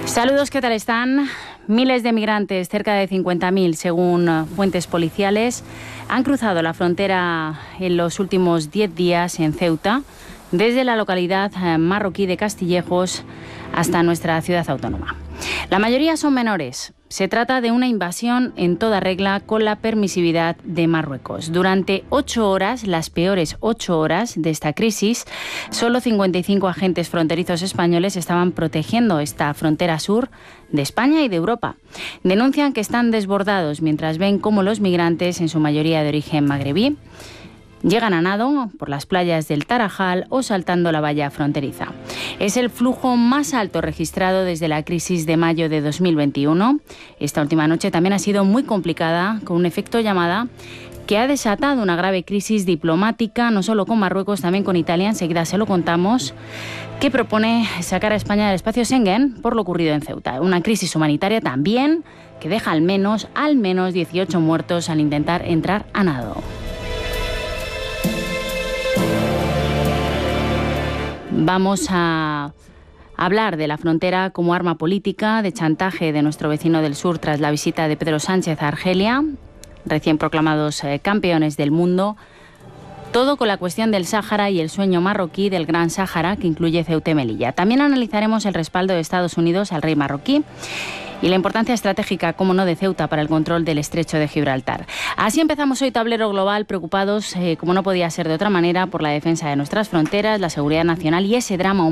Saludos, ¿qué tal están? Miles de migrantes, cerca de 50.000 según fuentes policiales, han cruzado la frontera en los últimos 10 días en Ceuta, desde la localidad marroquí de Castillejos hasta nuestra ciudad autónoma. La mayoría son menores. Se trata de una invasión en toda regla con la permisividad de Marruecos. Durante 8 horas, las peores 8 horas de esta crisis, solo 55 agentes fronterizos españoles estaban protegiendo esta frontera sur de España y de Europa. Denuncian que están desbordados mientras ven cómo los migrantes, en su mayoría de origen magrebí, llegan a nado por las playas del Tarajal o saltando la valla fronteriza. Es el flujo más alto registrado desde la crisis de mayo de 2021. Esta última noche también ha sido muy complicada, con un efecto llamada que ha desatado una grave crisis diplomática, no solo con Marruecos, también con Italia. Enseguida se lo contamos, que propone sacar a España del espacio Schengen por lo ocurrido en Ceuta. Una crisis humanitaria también que deja al menos 18 muertos al intentar entrar a nado. Vamos a hablar de la frontera como arma política, de chantaje de nuestro vecino del sur tras la visita de Pedro Sánchez a Argelia, recién proclamados campeones del mundo. Todo con la cuestión del Sáhara y el sueño marroquí del Gran Sáhara, que incluye Ceuta y Melilla. También analizaremos el respaldo de Estados Unidos al rey marroquí y la importancia estratégica, como no, de Ceuta para el control del estrecho de Gibraltar. Así empezamos hoy Tablero Global, preocupados, como no podía ser de otra manera, por la defensa de nuestras fronteras, la seguridad nacional y ese drama